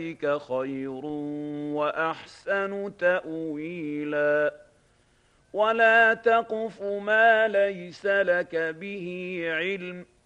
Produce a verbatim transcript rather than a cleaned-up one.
ذلك خير وأحسن تأويلا ولا تقف ما ليس لك به علم